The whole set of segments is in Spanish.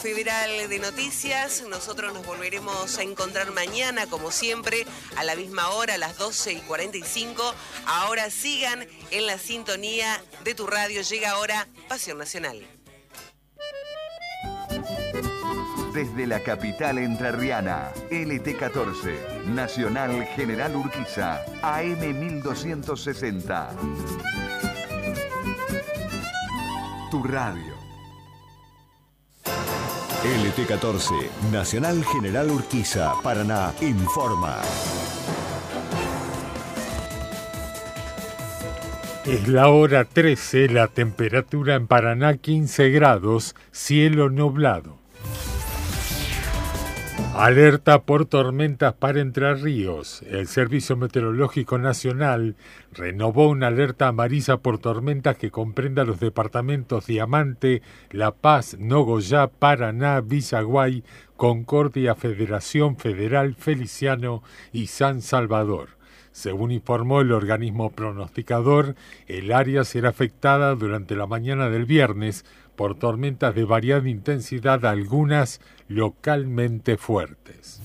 Federal de Noticias. Nosotros nos volveremos a encontrar mañana, como siempre, a la misma hora, a las 12:45. Ahora sigan en la sintonía de tu radio. Llega ahora Pasión Nacional. Desde la capital entrerriana, LT14, Nacional General Urquiza, AM 1260. Tu radio. LT14, Nacional General Urquiza, Paraná, informa. Es la hora 13, la temperatura en Paraná 15 grados, cielo nublado. Alerta por tormentas para Entre Ríos. El Servicio Meteorológico Nacional renovó una alerta amarilla por tormentas que comprenda los departamentos Diamante, La Paz, Nogoyá, Paraná, Villaguay, Concordia, Federación Federal, Feliciano y San Salvador. Según informó el organismo pronosticador, el área será afectada durante la mañana del viernes por tormentas de variada intensidad, algunas localmente fuertes.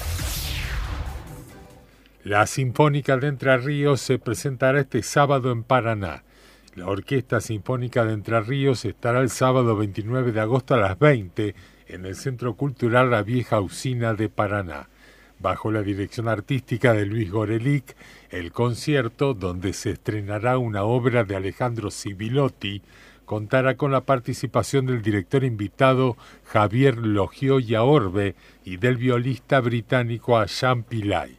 La Sinfónica de Entre Ríos se presentará este sábado en Paraná. La Orquesta Sinfónica de Entre Ríos estará el sábado 29 de agosto a las 20 en el Centro Cultural La Vieja Usina de Paraná. Bajo la dirección artística de Luis Gorelick, el concierto, donde se estrenará una obra de Alejandro Sibilotti, contará con la participación del director invitado Javier Logioia Orbe y del violista británico Ashan Pillay.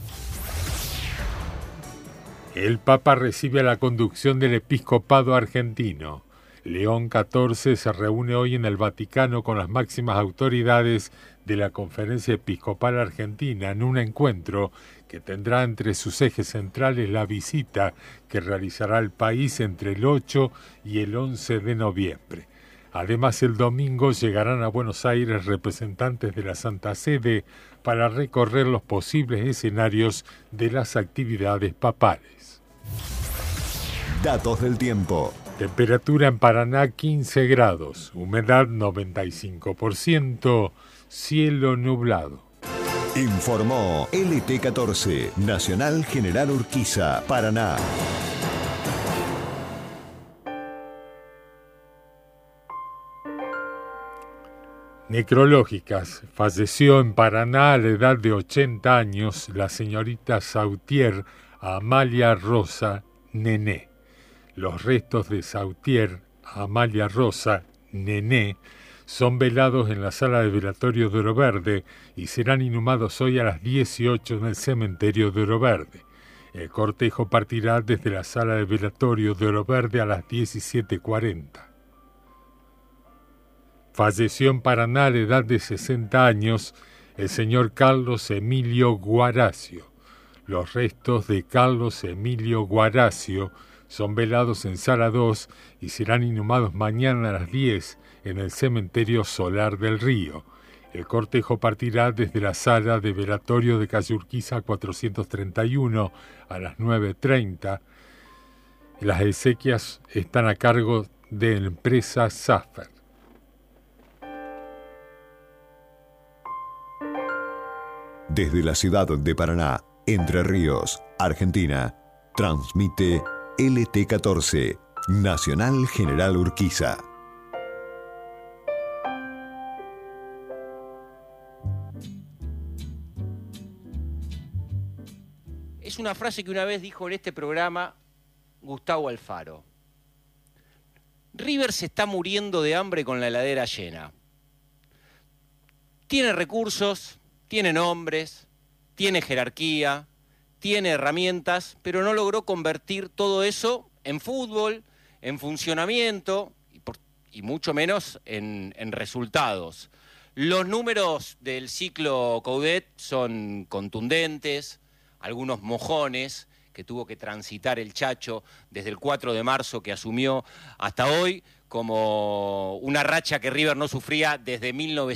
El Papa recibe la conducción del episcopado argentino. León XIV se reúne hoy en el Vaticano con las máximas autoridades de la Conferencia Episcopal Argentina en un encuentro que tendrá entre sus ejes centrales la visita que realizará el país entre el 8 y el 11 de noviembre. Además, el domingo llegarán a Buenos Aires representantes de la Santa Sede para recorrer los posibles escenarios de las actividades papales. Datos del tiempo. Temperatura en Paraná 15 grados, humedad 95%, cielo nublado. Informó LT14, Nacional General Urquiza, Paraná. Necrológicas. Falleció en Paraná a la edad de 80 años la señorita Sautier Amalia Rosa Nené. Los restos de Sautier Amalia Rosa Nené son velados en la sala de velatorio de Oro Verde y serán inhumados hoy a las 18 en el cementerio de Oro Verde. El cortejo partirá desde la sala de velatorio de Oro Verde a las 17:40. Falleció en Paraná a la edad de 60 años el señor Carlos Emilio Guaracio. Los restos de Carlos Emilio Guaracio son velados en Sala 2 y serán inhumados mañana a las 10 en el cementerio Solar del Río. El cortejo partirá desde la sala de velatorio de calle Urquiza 431 a las 9:30. Las exequias están a cargo de la empresa Safer. Desde la ciudad de Paraná, Entre Ríos, Argentina, transmite LT14, Nacional General Urquiza. Es una frase que una vez dijo en este programa Gustavo Alfaro. River se está muriendo de hambre con la heladera llena. Tiene recursos, tiene nombres, tiene jerarquía, tiene herramientas, pero no logró convertir todo eso en fútbol, en funcionamiento y mucho menos en resultados. Los números del ciclo Coudet son contundentes, algunos mojones que tuvo que transitar el Chacho desde el 4 de marzo que asumió hasta hoy, como una racha que River no sufría desde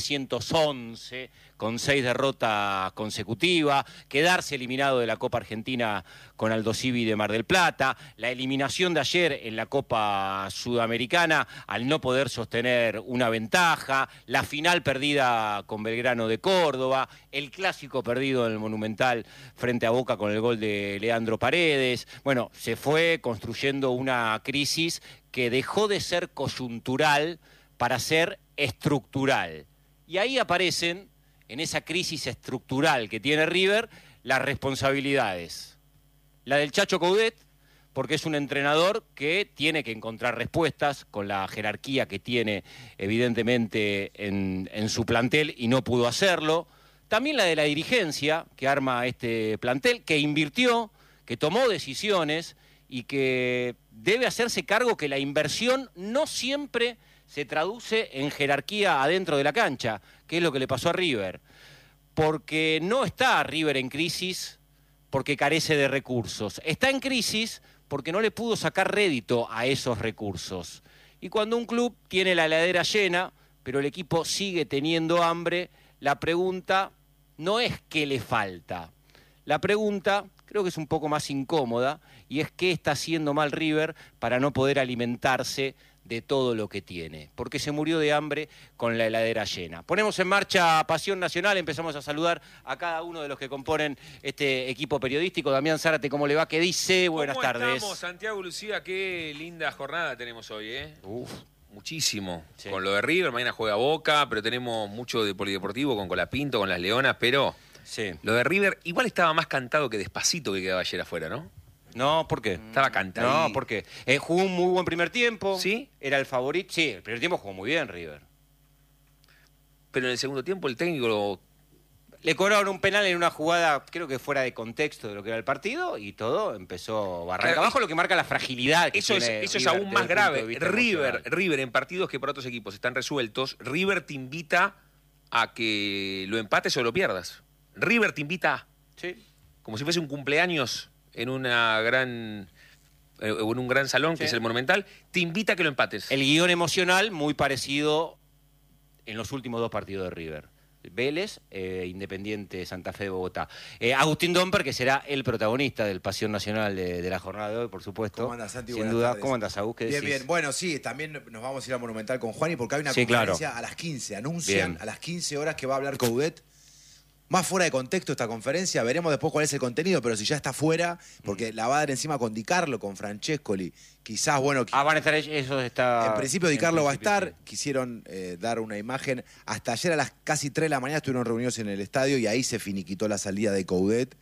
1911, con 6 derrotas consecutivas, quedarse eliminado de la Copa Argentina con Aldosivi de Mar del Plata, la eliminación de ayer en la Copa Sudamericana al no poder sostener una ventaja, la final perdida con Belgrano de Córdoba, el clásico perdido en el Monumental frente a Boca con el gol de Leandro Paredes. Bueno, se fue construyendo una crisis que dejó de ser coyuntural para ser estructural. Y ahí aparecen, en esa crisis estructural que tiene River, las responsabilidades. La del Chacho Coudet, porque es un entrenador que tiene que encontrar respuestas con la jerarquía que tiene evidentemente en su plantel y no pudo hacerlo. También la de la dirigencia que arma este plantel, que invirtió, que tomó decisiones y que debe hacerse cargo que la inversión no siempre se traduce en jerarquía adentro de la cancha, que es lo que le pasó a River. Porque no está River en crisis porque carece de recursos. Está en crisis porque no le pudo sacar rédito a esos recursos. Y cuando un club tiene la heladera llena, pero el equipo sigue teniendo hambre, la pregunta no es qué le falta. La pregunta creo que es un poco más incómoda y es qué está haciendo mal River para no poder alimentarse de todo lo que tiene, porque se murió de hambre con la heladera llena. Ponemos en marcha Pasión Nacional, empezamos a saludar a cada uno de los que componen este equipo periodístico. Damián Zárate, ¿cómo le va? ¿Qué dice? Buenas tardes. ¿Cómo estamos, Santiago, Lucía? Qué linda jornada tenemos hoy, ¿eh? Uf. Muchísimo. Sí. Con lo de River, mañana juega Boca, pero tenemos mucho de polideportivo con Colapinto, con las Leonas, pero Sí. lo de River igual estaba más cantado que Despacito que quedaba ayer afuera, ¿no? No, ¿por qué? Estaba cantado. No, ¿por qué? Jugó un muy buen primer tiempo. ¿Sí? Era el favorito. Sí, el primer tiempo jugó muy bien River. Pero en el segundo tiempo el técnico Le cobraron un penal en una jugada, creo que fuera de contexto de lo que era el partido, y todo empezó barranca Claro, abajo, lo que marca la fragilidad que Eso es tiene aún River más desde el punto grave. de vista emocional. River en partidos que para otros equipos están resueltos, River te invita a que lo empates o lo pierdas. River te invita Sí. como si fuese un cumpleaños en una gran en un gran salón, que Sí. es el Monumental, te invita a que lo empates. El guión emocional muy parecido en los últimos 2 partidos de River. Vélez, Independiente Santa Fe de Bogotá. Agustín Domper, que será el protagonista del Pasión Nacional de la jornada de hoy, por supuesto. ¿Cómo andas, Santi? Sin Buenas duda. tardes. ¿Cómo andas, Agus? ¿Qué Bien, decís? bien. Bueno, sí, también nos vamos a ir al Monumental con Juani porque hay una Sí, conferencia claro. a las 15. Anuncian Bien. a las 15 horas que va a hablar Coudet. Más fuera de contexto esta conferencia, veremos después cuál es el contenido, pero si ya está fuera, porque la va a dar encima con Di Carlo, con Francescoli, quizás, bueno... Van a estar eso está. En principio Di Carlo va a principio, estar, quisieron dar una imagen. Hasta ayer a las casi 3 de la mañana estuvieron reunidos en el estadio y ahí se finiquitó la salida de Coudet.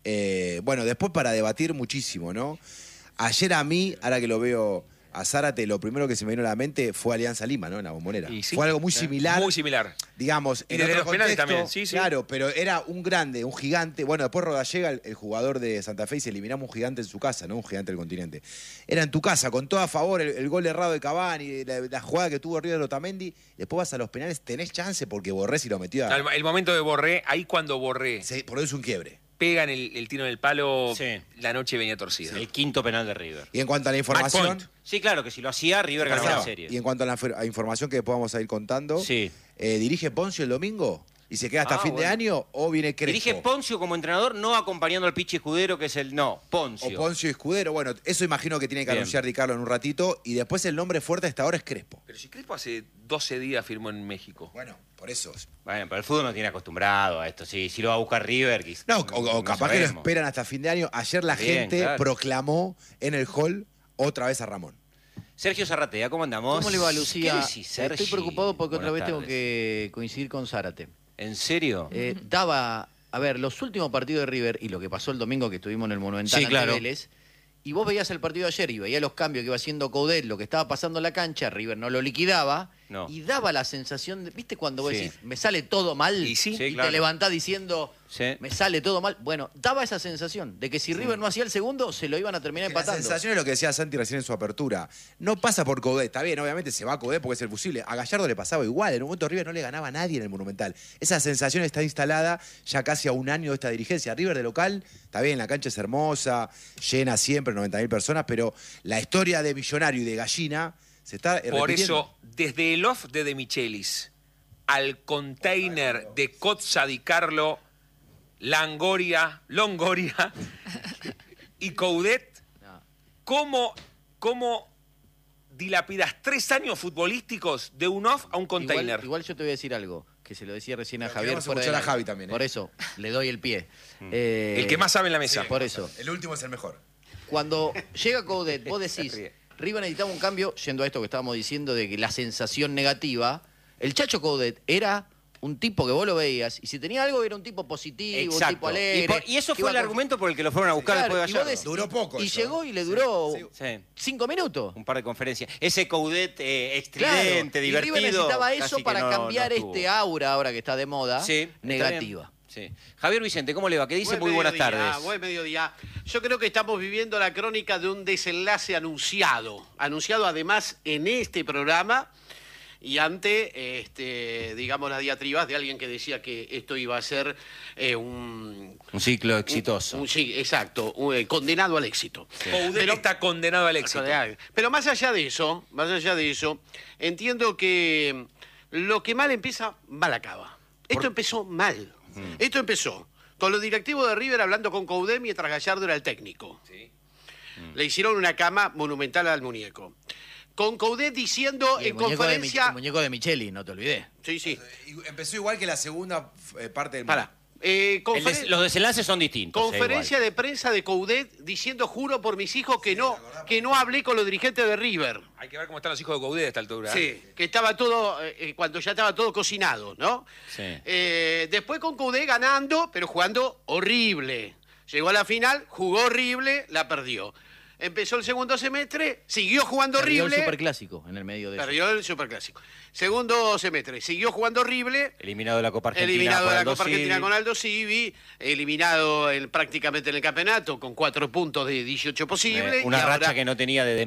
Bueno, después para debatir muchísimo, ¿no? Ayer a mí, ahora que lo veo a Zárate, lo primero que se me vino a la mente fue Alianza Lima, ¿no? En la Bombonera. Y sí, fue algo muy similar. Muy similar. Digamos, Y en desde otro los penales contexto, también, sí. claro, pero era un grande, un gigante. Bueno, después Rodallega, el jugador de Santa Fe, y se eliminamos un gigante en su casa, ¿no? Un gigante del continente. Era en tu casa, con todo a favor, el gol errado de Cavani, la jugada que tuvo River Otamendi. Después vas a los penales, tenés chance porque Borré si lo metió. El momento de Borré, ahí cuando Borré Por eso es un quiebre. pega en el tiro en el palo, Sí. la noche venía torcida. El quinto penal de River. Y en cuanto a la Match información. point. Sí, claro, que si lo hacía, River ganaba la Pasaba. serie. Y en cuanto a a información que después vamos a ir contando, Sí. ¿dirige Poncio el domingo? ¿Y se queda hasta fin de bueno. año o viene Crespo? Dirige Poncio como entrenador, no acompañando al Pichi Escudero, que es el. No, O Poncio. Poncio y Escudero. Bueno, eso imagino que tiene que Bien. anunciar Di Carlo en un ratito. Y después el nombre fuerte hasta ahora es Crespo. Pero si Crespo hace 12 días firmó en México. Bueno, por eso. Bueno, pero el fútbol no tiene acostumbrado a esto. Sí, si lo va a buscar River. No, o capaz que lo sabemos. esperan hasta fin de año. Ayer la Bien, gente claro. proclamó en el hall otra vez a Ramón. Sergio Zarratea, ¿cómo andamos? ¿Cómo le va, Lucía? ¿Qué decís, Sergi? Estoy preocupado porque otra Buenas vez tengo tardes. que coincidir con Zárate. ¿En serio? A ver, los últimos partidos de River y lo que pasó el domingo que estuvimos en el Monumental Sí, ante claro. Vélez, y vos veías el partido de ayer y veías los cambios que iba haciendo Coudet, lo que estaba pasando en la cancha, River no lo liquidaba, No. y daba la sensación de, ¿viste cuando vos Sí. decís, me sale todo mal? Y sí. Sí, y claro. te levantás diciendo, Sí. me sale todo mal. Bueno, daba esa sensación de que si River no hacía el segundo, se lo iban a terminar La empatando. sensación es lo que decía Santi recién en su apertura. No pasa por Coudet. Está bien, obviamente se va a Coudet porque es el fusible. A Gallardo le pasaba igual. En un momento River no le ganaba a nadie en el Monumental. Esa sensación está instalada ya casi a un año de esta dirigencia. River de local, está bien, la cancha es hermosa, llena siempre, 90.000 personas, pero la historia de Millonario y de Gallina Se está Por repitiendo. eso, desde el off de Michelis al container de Cozza Di Carlo, Longoria y Coudet, ¿cómo dilapidas 3 años futbolísticos de un off a un container? Igual yo te voy a decir algo, que se lo decía recién a Pero Javier. queremos fuera escuchar del a Javi aire. también, ¿eh? Por eso, le doy el pie. El que más sabe en la mesa. Por eso. El último es el mejor. Cuando llega Coudet, vos decís, River necesitaba un cambio, yendo a esto que estábamos diciendo de que la sensación negativa, el Chacho Coudet era un tipo que vos lo veías y si tenía algo era un tipo positivo, un tipo alegre. Y eso que fue iba el argumento por el que lo fueron a buscar Claro, después de y vos Gallardo. decís- Duró poco Y eso, llegó y le duró Sí. 5 minutos. Un par de conferencias. Ese Coudet Claro, estridente, y divertido. River necesitaba casi eso que para no cambiar estuvo. este aura ahora que está de moda, Sí, está negativa. bien. Sí. Javier Vicente, ¿cómo le va? ¿Qué dice? Buen Muy buenas mediodía, tardes. Buen mediodía. Yo creo que estamos viviendo la crónica de un desenlace anunciado. Anunciado además en este programa y ante, digamos, las diatribas de alguien que decía que esto iba a ser un ciclo exitoso. sí, exacto, condenado al éxito. Coudet está condenado al éxito. Pero más allá de eso, entiendo que lo que mal empieza, mal acaba. Esto empezó mal. Esto empezó con los directivos de River hablando con Coudet mientras Gallardo era el técnico. Le hicieron una cama monumental al muñeco. Con Coudet diciendo Y el en muñeco conferencia... el muñeco de Micheli, no te olvides. Sí. Empezó igual que la segunda parte del Pará. Los desenlaces son distintos. Conferencia de prensa de Coudet diciendo, juro por mis hijos, que no hablé con los dirigentes de River. Hay que ver cómo están los hijos de Coudet a esta altura. Sí, que estaba todo, cuando ya estaba todo cocinado, ¿no? Sí. Después con Coudet ganando, pero jugando horrible. Llegó a la final, jugó horrible, la perdió. Empezó el segundo semestre, siguió jugando Perdió horrible. el superclásico en el medio de eso. Perdió el superclásico. Segundo semestre, siguió jugando horrible. Eliminado de la Copa Argentina. Eliminado por de la Aldo Copa Argentina Civi. con Aldo Civi, eliminado prácticamente en el campeonato con 4 puntos de 18 posibles. Una y racha ahora- que no tenía desde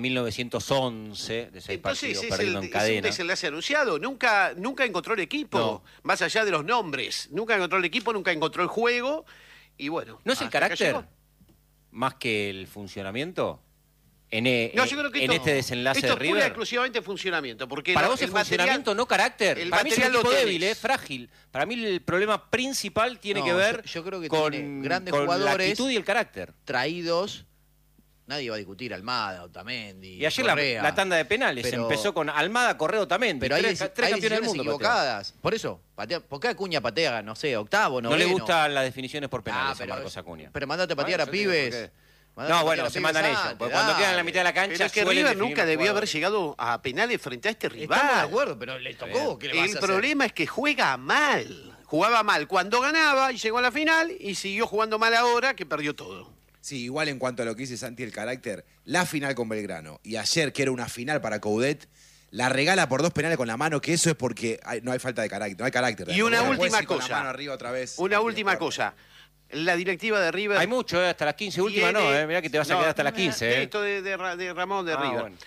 1911, de 6 Entonces partidos es, perdiendo en es un cadena. desenlace anunciado. Nunca encontró el equipo, No. más allá de los nombres. Nunca encontró el equipo, nunca encontró el juego. Y bueno. ¿No es el hasta acá carácter llegó. más que el funcionamiento en No, yo creo que en esto, este desenlace esto de es pura y River? exclusivamente funcionamiento. Porque Para no- vos es el material- funcionamiento, no carácter. el Para mí es un material lo equipo tenés. débil, frágil. Para mí el problema principal tiene No, que ver yo creo que con, tiene grandes con la jugadores. actitud y el carácter. Traídos, nadie va a discutir Almada, Otamendi, Y ayer Correa. la tanda de penales Pero- empezó con Almada, Correa, Otamendi. Pero hay, tres hay campeones del decisiones mundo. equivocadas. Por eso, ¿por qué Acuña patea, no sé, octavo, No le noveno? gustan las definiciones por penales Ah, a Marcos Acuña. Pero mandate a patear Bueno, a yo digo, pibes. ¿por qué? Mandate a No, patear bueno, a se pibes mandan antes, ellos. Porque cuando quedan en la mitad de la cancha, Pero es que suelen River definir nunca los debió haber jugadores. llegado a penales frente a este rival. Estamos de acuerdo, pero le tocó. ¿Qué le vas a El hacer? problema es que juega mal. Jugaba mal cuando ganaba y llegó a la final y siguió jugando mal ahora que perdió todo. Sí, igual en cuanto a lo que dice Santi, el carácter, la final con Belgrano y ayer, que era una final para Coudet, la regala por 2 penales con la mano, que eso es porque no hay falta de carácter, no hay carácter. Y una No puedes última ir con la cosa. mano arriba otra vez. Una última cosa. La directiva de River... Hay mucho, hasta las 15 últimas no, mirá que te vas a No, quedar hasta las 15. Esto de Ramón de Ah, River. bueno.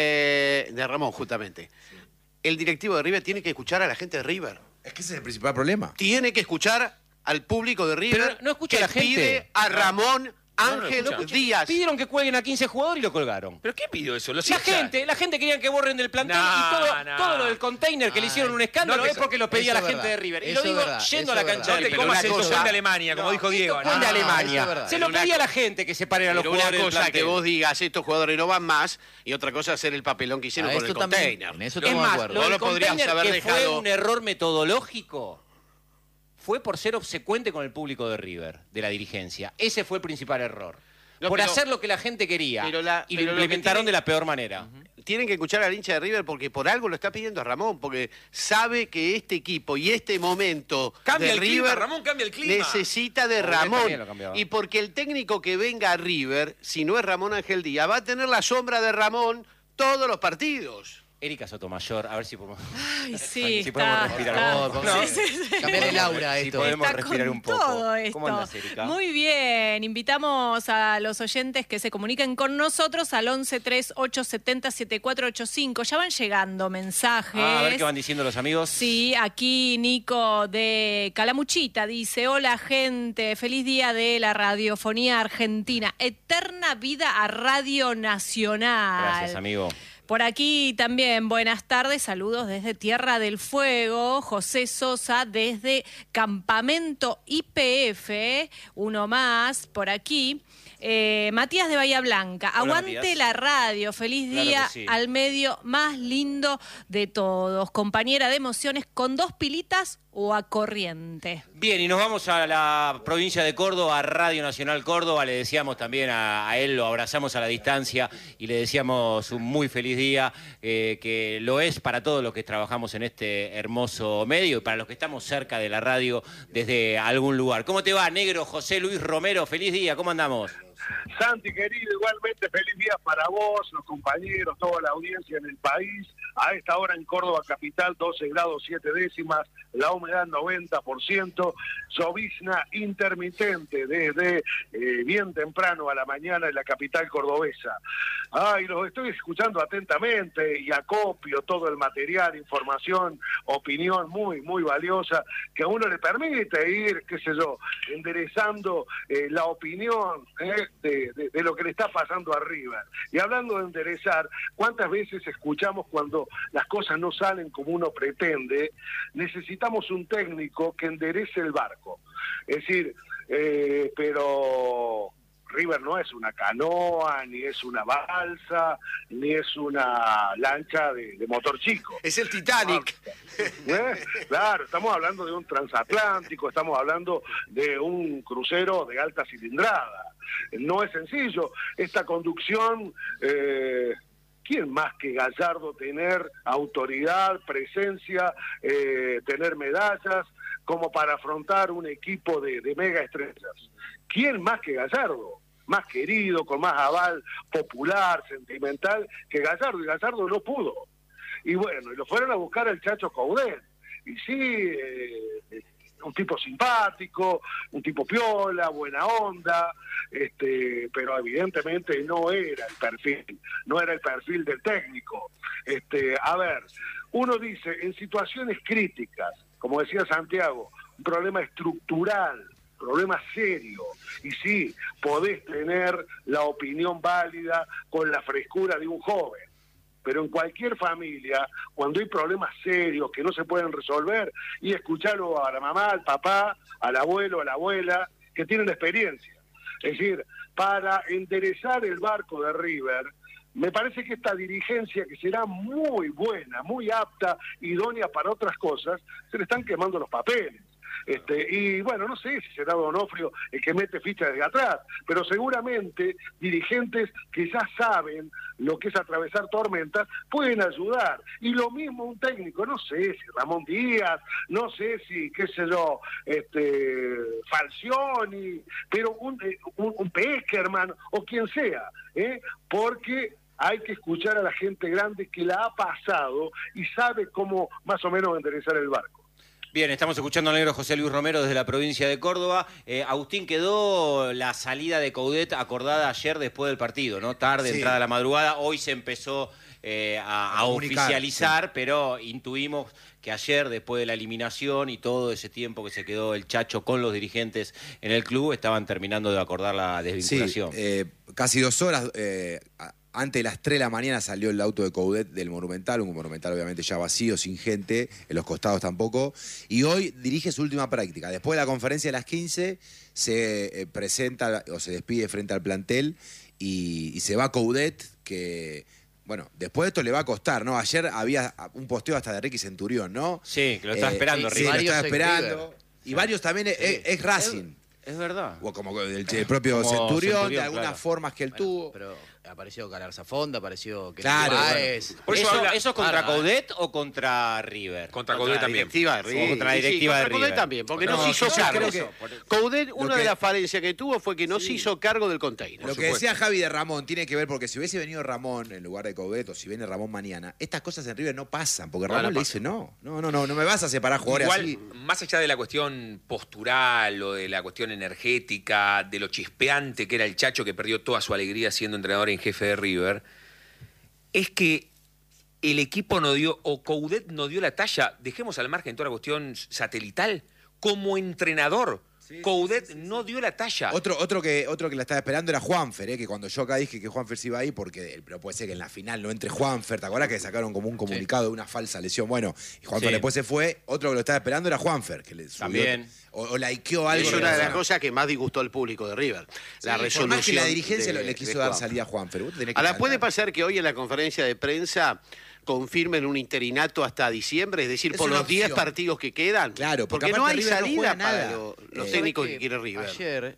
De Ramón, justamente. El directivo de River tiene que escuchar a la gente de River. Es que ese es el principal problema. Tiene que escuchar al público de River. Pero no escucha que a la gente. pide a Ramón Ángel escucha. Díaz. Pidieron que cuelguen a 15 jugadores y lo colgaron. ¿Pero qué pidió eso? Los La hinchas. gente quería que borren del plantel No, y no. todo lo del container que le hicieron un escándalo no te- es porque lo pedía eso la es gente de verdad, River. Y eso lo digo es verdad, yendo a eso la es cancha No de te River. comas una el cosa- tostón de Alemania, como dijo Diego. ¿Cuál de No, eso Alemania? es verdad. Se lo Pero pedía una- la gente que separen a los Pero una jugadores del cosa que plantel. vos digas, estos jugadores no van más, y otra cosa hacer el papelón que hicieron Ah, con el esto también, container. en eso Es estamos de más, acuerdo. lo Vos del lo podrías container haber que fue dejado- un error metodológico fue por ser obsecuente con el público de River, de la dirigencia. Ese fue el principal error. No, por pero- hacer lo que la gente quería. pero y lo pero lo que implementaron tiene- de la peor manera. Tienen que escuchar al hincha de River porque por algo lo está pidiendo a Ramón, porque sabe que este equipo y este momento Cambia de el River clima, Ramón, cambia el clima. necesita de Porque también Ramón. lo cambiaba. Y porque el técnico que venga a River, si no es Ramón Ángel Díaz, va a tener la sombra de Ramón todos los partidos. Erika Sotomayor, a ver si podemos, Ay, sí, si podemos está, respirar está. un poco. No, Sí, sí, sí. cambiar el aura a Si esto. podemos Está respirar con un poco. todo esto. ¿Cómo andas, Erika? Muy bien, invitamos a los oyentes que se comuniquen con nosotros al 11 3870 7485. Ya van llegando mensajes. A ver qué van diciendo los amigos. Sí, aquí Nico de Calamuchita dice: hola gente, feliz día de la radiofonía argentina, eterna vida a Radio Nacional. Gracias, amigo. Por aquí también, buenas tardes, saludos desde Tierra del Fuego, José Sosa desde Campamento IPF, uno más por aquí. Matías de Bahía Blanca, Hola, aguante Matías. la radio, feliz Claro día que sí. al medio más lindo de todos, compañera de emociones con 2 pilitas o a corriente. Bien, y nos vamos a la provincia de Córdoba, a Radio Nacional Córdoba. Le decíamos también a él, lo abrazamos a la distancia y le decíamos un muy feliz día, que lo es para todos los que trabajamos en este hermoso medio y para los que estamos cerca de la radio desde algún lugar. ¿Cómo te va, negro José Luis Romero? Feliz día, ¿cómo andamos? Santi, querido, igualmente feliz día para vos, los compañeros, toda la audiencia en el país. A esta hora en Córdoba capital, 12 grados 7 décimas, la humedad 90%, llovizna intermitente desde bien temprano a la mañana en la capital cordobesa. Ay, los estoy escuchando atentamente y acopio todo el material, información, opinión muy, muy valiosa, que a uno le permite ir, qué sé yo, enderezando la opinión de lo que le está pasando a River. Y hablando de enderezar, ¿cuántas veces escuchamos cuando las cosas no salen como uno pretende? Necesitamos un técnico que enderece el barco. Es decir, pero River no es una canoa, ni es una balsa, ni es una lancha de motor chico. Es el Titanic. Claro, estamos hablando de un transatlántico, estamos hablando de un crucero de alta cilindrada. No es sencillo. Esta conducción, ¿quién más que Gallardo tener autoridad, presencia, tener medallas, como para afrontar un equipo de mega estrellas? ¿Quién más que Gallardo? Más querido, con más aval popular, sentimental que Gallardo, y Gallardo no pudo. Y bueno, y lo fueron a buscar al Chacho Coudet. Y sí, un tipo simpático, un tipo piola, buena onda, pero evidentemente no era el perfil del técnico. A ver, uno dice, en situaciones críticas, como decía Santiago, un problema estructural, problema serio, y sí, podés tener la opinión válida con la frescura de un joven, pero en cualquier familia, cuando hay problemas serios que no se pueden resolver, y escucharlo a la mamá, al papá, al abuelo, a la abuela, que tienen la experiencia. Es decir, para enderezar el barco de River, me parece que esta dirigencia, que será muy buena, muy apta, idónea para otras cosas, se le están quemando los papeles. Y bueno, no sé si será Donofrio el que mete ficha desde atrás, pero seguramente dirigentes que ya saben lo que es atravesar tormentas pueden ayudar. Y lo mismo un técnico, no sé si Ramón Díaz, no sé si, qué sé yo, Falcioni, pero un Peckerman o quien sea, porque hay que escuchar a la gente grande que la ha pasado y sabe cómo más o menos enderezar el barco. Bien, estamos escuchando al negro José Luis Romero desde la provincia de Córdoba. Agustín, quedó la salida de Coudet acordada ayer después del partido, ¿no? Tarde, Sí. entrada a la madrugada. Hoy se empezó a comunicar, oficializar, sí. pero intuimos que ayer, después de la eliminación y todo ese tiempo que se quedó el Chacho con los dirigentes en el club, estaban terminando de acordar la desvinculación. Sí, casi 2 horas antes de las 3 de la mañana salió el auto de Coudet del Monumental, un Monumental obviamente ya vacío, sin gente, en los costados tampoco, y hoy dirige su última práctica. Después de la conferencia de las 15 se presenta o se despide frente al plantel y se va Coudet, que... Bueno, después de esto le va a costar, ¿no? Ayer había un posteo hasta de Ricky Centurión, ¿no? Sí, que lo estaba esperando, Sí, Ricky. lo estaba Varios esperando. en Y varios también es Racing. Es verdad. O como el propio Como Centurión, de Centurión, algunas claro. formas que él tuvo. Pero apareció Galarza Fonda, apareció que Claro, Por eso habla- ¿Eso es contra Coudet o contra River? Contra Coudet también. Directiva de River. Contra la directiva Sí, de contra Coudet River. también, porque no, No, se hizo yo cargo. creo que- Coudet, una que- de las falencias que tuvo fue que no se hizo cargo del container. Lo que decía Javi de Ramón tiene que ver porque si hubiese venido Ramón en lugar de Coudet o si viene Ramón mañana, estas cosas en River no pasan, porque No, Ramón no le dice no me vas a separar jugadores Igual, así. más allá de la cuestión postural o de la cuestión energética, de lo chispeante que era el Chacho, que perdió toda su alegría siendo entrenador en jefe de River, es que el equipo no dio, o Coudet no dio la talla, dejemos al margen toda la cuestión satelital, como entrenador. Coudet no dio la talla. Otro que la estaba esperando era Juanfer, que cuando yo acá dije que Juanfer se iba ahí, pero puede ser que en la final no entre Juanfer, ¿te acuerdas que sacaron como un comunicado de una falsa lesión? Bueno, y Juanfer después se fue, otro que lo estaba esperando era Juanfer, que le subió, También. o likeó algo. Es una de las cosas que más disgustó al público de River. La resolución. Por más que la dirigencia le quiso dar Juanfer. salida a Juanfer. Ahora, puede pasar que hoy en la conferencia de prensa confirmen un interinato hasta diciembre, es decir, por los 10 partidos que quedan. Claro, porque no hay River no salida juega para nada. los técnicos que quiere River. Ayer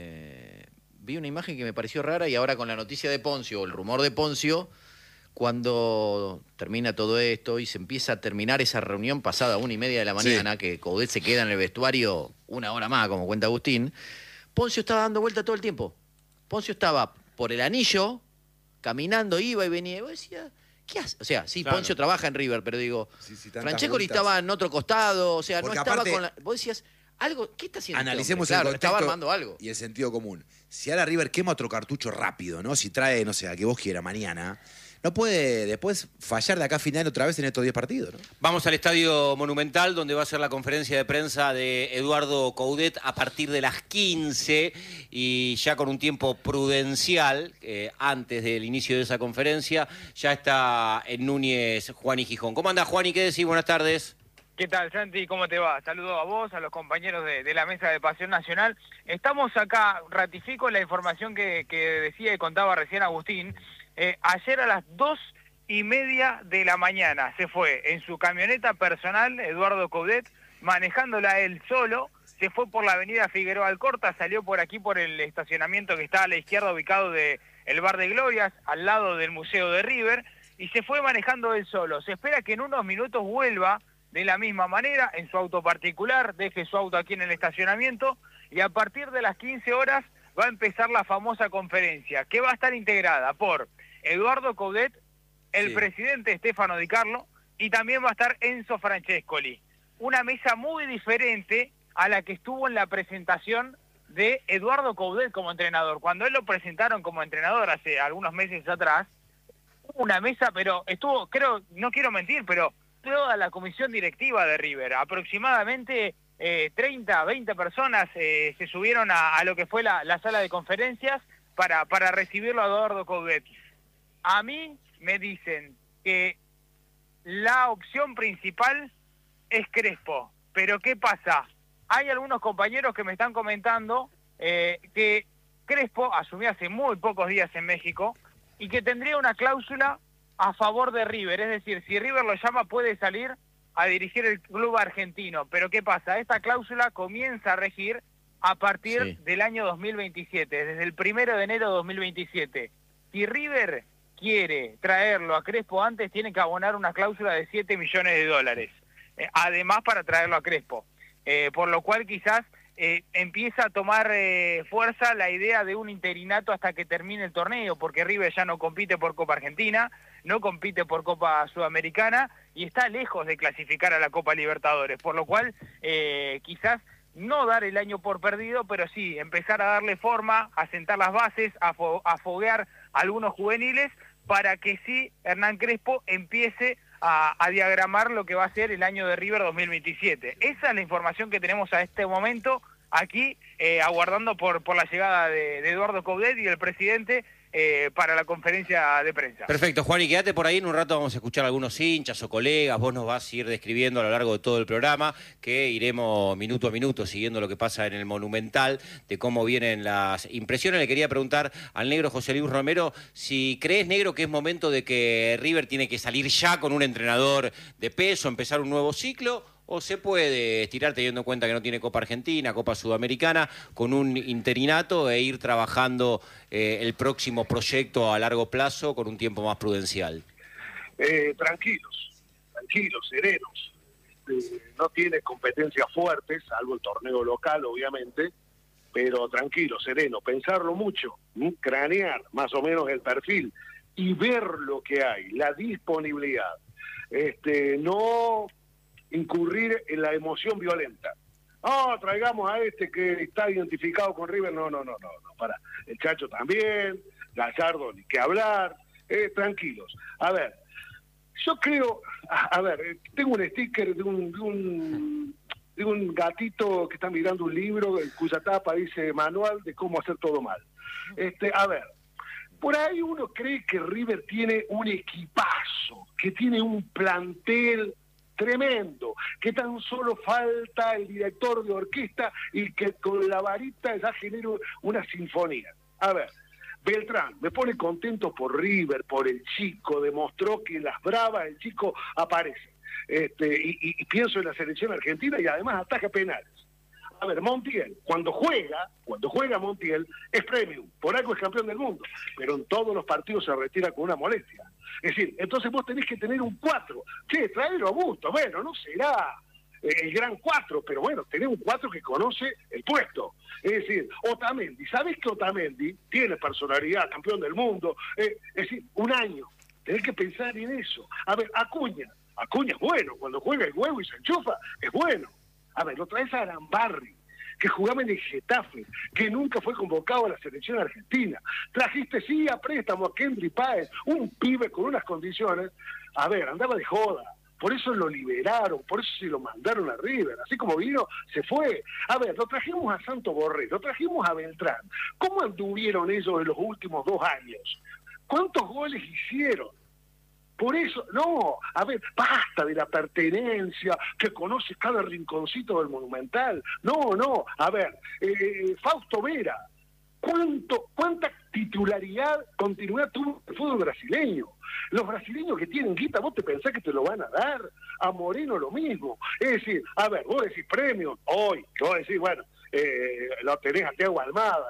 vi una imagen que me pareció rara y ahora con la noticia de Poncio, o el rumor de Poncio, cuando termina todo esto y se empieza a terminar esa reunión pasada 1:30 de la mañana, que Coudet se queda en el vestuario 1 hora más, como cuenta Agustín, Poncio estaba dando vuelta todo el tiempo. Poncio estaba por el anillo, caminando, iba y venía. Y vos decías, ¿qué hace? O sea, sí, Claro. Poncio trabaja en River, pero digo, tantas Francescoli vueltas. estaba en otro costado, o sea, Porque no estaba aparte- con la... Vos decías, algo, ¿qué está haciendo? Analicemos este hombre? el Claro, contexto estaba armando algo. y el sentido común. Si ahora River quema otro cartucho rápido, ¿no? Si trae, no sé, a que vos quieras mañana, no puede después fallar de acá a final otra vez en estos 10 partidos, ¿no? Vamos al Estadio Monumental, donde va a ser la conferencia de prensa de Eduardo Coudet a partir de las 15 y ya con un tiempo prudencial, antes del inicio de esa conferencia, ya está en Núñez Juani Gijón. ¿Cómo anda, Juani? ¿Qué decís? Buenas tardes. ¿Qué tal, Santi? ¿Cómo te va? Saludo a vos, a los compañeros de la mesa de Pasión Nacional. Estamos acá, ratifico la información que decía y contaba recién Agustín. Ayer a las 2:30 de la mañana se fue en su camioneta personal, Eduardo Coudet, manejándola él solo, se fue por la avenida Figueroa Alcorta, salió por aquí por el estacionamiento que está a la izquierda ubicado de el Bar de Glorias, al lado del Museo de River, y se fue manejando él solo. Se espera que en unos minutos vuelva de la misma manera en su auto particular, deje su auto aquí en el estacionamiento, y a partir de las 15 horas va a empezar la famosa conferencia, que va a estar integrada por Eduardo Coudet, el presidente Stefano Di Carlo, y también va a estar Enzo Francescoli. Una mesa muy diferente a la que estuvo en la presentación de Eduardo Coudet como entrenador. Cuando él lo presentaron como entrenador hace algunos meses atrás, hubo una mesa, pero estuvo, creo, no quiero mentir, pero toda la comisión directiva de River, aproximadamente 30, 20 personas se subieron a lo que fue la sala de conferencias para recibirlo a Eduardo Coudet. A mí me dicen que la opción principal es Crespo, pero ¿qué pasa? Hay algunos compañeros que me están comentando que Crespo asumió hace muy pocos días en México y que tendría una cláusula a favor de River, es decir, si River lo llama puede salir a dirigir el club argentino, pero ¿qué pasa? Esta cláusula comienza a regir a partir del año 2027, desde el 1 de enero de 2027. Si River quiere traerlo a Crespo antes, tiene que abonar una cláusula de $7 millones, además para traerlo a Crespo, por lo cual quizás empieza a tomar fuerza la idea de un interinato hasta que termine el torneo, porque River ya no compite por Copa Argentina, no compite por Copa Sudamericana y está lejos de clasificar a la Copa Libertadores, por lo cual quizás no dar el año por perdido, pero sí empezar a darle forma, a sentar las bases, a foguear algunos juveniles para que sí Hernán Crespo empiece a diagramar lo que va a ser el año de River 2027. Esa es la información que tenemos a este momento aquí, aguardando por la llegada de Eduardo Coudet y el presidente para la conferencia de prensa. Perfecto, Juan, y quédate por ahí, en un rato vamos a escuchar a algunos hinchas o colegas, vos nos vas a ir describiendo a lo largo de todo el programa, que iremos minuto a minuto siguiendo lo que pasa en el Monumental, de cómo vienen las impresiones. Le quería preguntar al negro José Luis Romero, si crees, negro, que es momento de que River tiene que salir ya con un entrenador de peso, empezar un nuevo ciclo, o se puede estirar teniendo en cuenta que no tiene Copa Argentina, Copa Sudamericana, con un interinato e ir trabajando el próximo proyecto a largo plazo con un tiempo más prudencial. Tranquilos, serenos. No tiene competencias fuertes, salvo el torneo local, obviamente, pero tranquilo, sereno, pensarlo mucho, cranear más o menos el perfil y ver lo que hay, la disponibilidad. No incurrir en la emoción violenta. Traigamos a este que está identificado con River. No, para. El Chacho también, Gallardo ni que hablar, tranquilos. A ver, yo creo, tengo un sticker de un un gatito que está mirando un libro en cuya tapa dice Manual de cómo hacer todo mal. A ver, por ahí uno cree que River tiene un equipazo, que tiene un plantel tremendo, que tan solo falta el director de orquesta y que con la varita ya genera una sinfonía. A ver, Beltrán me pone contento por River, por el chico, demostró que en las bravas el chico aparece. Y pienso en la selección argentina y además ataja penales. A ver, Montiel, cuando juega Montiel, es premium, por algo es campeón del mundo, pero en todos los partidos se retira con una molestia. Es decir, entonces vos tenés que tener un 4. Che, traelo a Busto, bueno, no será el gran 4, pero bueno, tenés un 4 que conoce el puesto. Es decir, Otamendi, ¿sabés que Otamendi tiene personalidad, campeón del mundo? Es decir, un año, tenés que pensar en eso. A ver, Acuña es bueno, cuando juega el huevo y se enchufa, es bueno. A ver, lo traes a Arambarri, que jugaba en el Getafe, que nunca fue convocado a la selección argentina. Trajiste sí a préstamo a Kendry Páez, un pibe con unas condiciones. A ver, andaba de joda. Por eso lo liberaron, por eso se lo mandaron a River. Así como vino, se fue. A ver, lo trajimos a Santo Borré, lo trajimos a Beltrán. ¿Cómo anduvieron ellos en los últimos 2 años? ¿Cuántos goles hicieron? Por eso, no, a ver, basta de la pertenencia, que conoces cada rinconcito del Monumental. No, a ver, Fausto Vera, ¿cuánta titularidad, continuidad tuvo el fútbol brasileño? Los brasileños que tienen guita, ¿vos te pensás que te lo van a dar? A Moreno lo mismo. Es decir, a ver, vos decís premio, hoy, vos decís, bueno, lo tenés a Thiago Almada,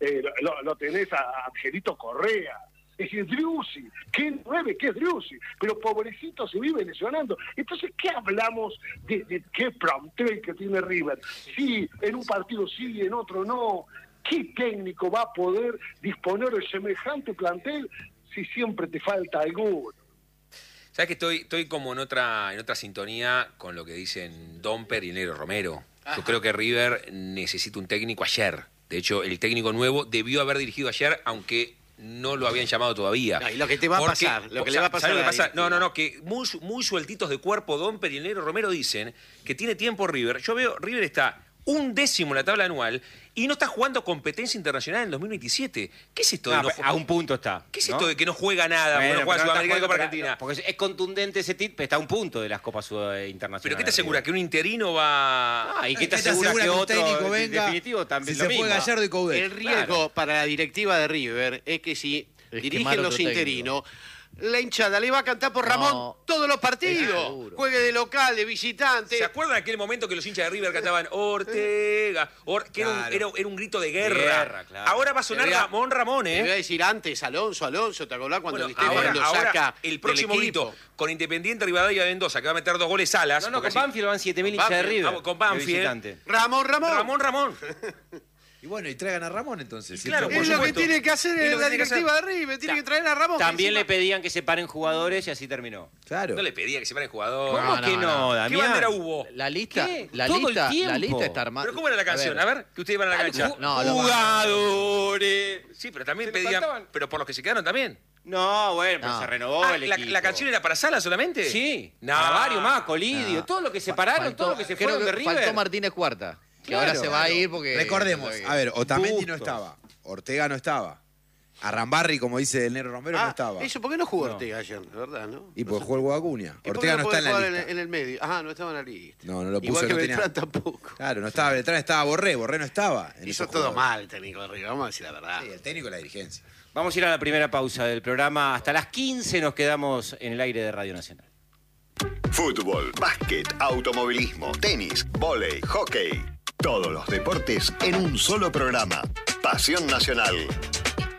lo tenés a Angelito Correa. Es decir, Driussi, ¿qué 9? ¿Qué es Driussi? Pero pobrecito se vive lesionando. Entonces, ¿qué hablamos de qué plantel que tiene River? Sí, en un partido sí, en otro no. ¿Qué técnico va a poder disponer de semejante plantel si siempre te falta alguno? ¿Sabes que estoy como en otra sintonía con lo que dicen Domper y el Negro Romero? Ajá. Yo creo que River necesita un técnico ayer. De hecho, el técnico nuevo debió haber dirigido ayer, aunque no lo habían llamado todavía. No, y lo que te va a pasar, lo que le va a pasar. ¿Sabes lo que pasa? No, que muy sueltitos de cuerpo Domper y el Negro Romero dicen que tiene tiempo River. Yo veo, River está 1/10 en la tabla anual y no está jugando competencia internacional en 2027. ¿Qué es esto de a un punto está? ¿Qué es esto de que no juega nada, bueno, no juega Sudamericana y Copa para Argentina? Porque es contundente ese tip, pero está a un punto de las Copas internacionales. ¿Pero qué te asegura? ¿Que un interino va...? ¿Y qué te asegura que otro técnico venga, definitivo también si lo se mismo? fue Gallardo y Coudet? El riesgo para la directiva de River es que si dirigen los interinos, la hinchada le va a cantar por Ramón todos los partidos. Juegue de local, de visitante. ¿Se acuerdan de aquel momento que los hinchas de River cantaban Ortega? Que era un grito de guerra. Claro. Ahora va a sonar Ramón, ¿eh? Te voy a decir antes, Alonso, ¿te acordás cuando ahora lo saca el próximo grito con Independiente Rivadavia de Mendoza, que va a meter 2 goles Salas. No, con Banfield van 7.000 hinchas de River. Con Banfield. Ramón. Y bueno, y traigan a Ramón entonces. Claro, es lo que tiene que hacer la directiva de River, tiene que traer a Ramón. También le pedían que se paren jugadores y así terminó. Claro. No le pedía que se paren jugadores. ¿Cómo que no, Damián? ¿Qué bandera hubo? La lista está armada. ¿Pero cómo era la canción? A ver, que ustedes iban a la cancha. Jugadores. Sí, pero también pedían... Pero por los que se quedaron también. No, bueno, pero se renovó el equipo. ¿La canción era para Sala solamente? Sí. No. Para varios más, Colidio, todo lo que se pararon, todo lo que se fueron de River. Faltó Martínez Cuarta. Que ahora se va a ir porque... Recordemos, a ver, Otamendi no estaba, Ortega no estaba, Arambarri, como dice el Negro Romero, no estaba. Eso, ¿por qué no jugó Ortega ayer, de verdad, no? Y porque jugó el Guacuña. Ortega no está en la lista. En el medio. Ajá, no estaba en la lista. No lo puso. Igual que no Beltrán tenía... tampoco. Claro, no estaba Beltrán, estaba Borré no estaba. Hizo todo mal el técnico de River, vamos a decir la verdad. Sí, el técnico y la dirigencia. Vamos a ir a la primera pausa del programa. Hasta las 15 nos quedamos en el aire de Radio Nacional. Fútbol, básquet, automovilismo, tenis, vóley, hockey. Todos los deportes en un solo programa. Pasión Nacional.